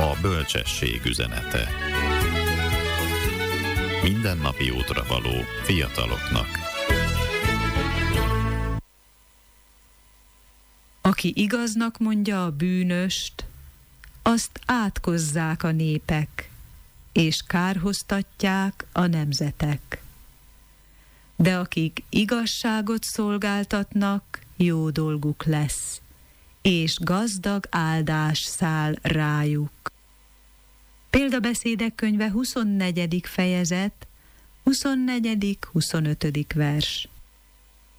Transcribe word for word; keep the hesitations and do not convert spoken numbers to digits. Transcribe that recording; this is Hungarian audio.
A bölcsesség üzenete. Mindennapi útra való fiataloknak. Aki igaznak mondja a bűnöst, azt átkozzák a népek, és kárhoztatják a nemzetek. De akik igazságot szolgáltatnak, jó dolguk lesz, és gazdag áldás száll rájuk. Példabeszédek könyve huszonnegyedik fejezet, huszonnegyedik huszonötödik vers.